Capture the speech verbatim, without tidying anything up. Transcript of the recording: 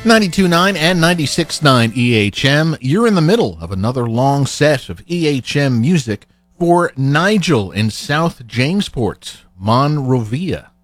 ninety-two point nine and ninety-six point nine E H M. You're in the middle of another long set of E H M music for Nigel in South Jamesport, Monrovia.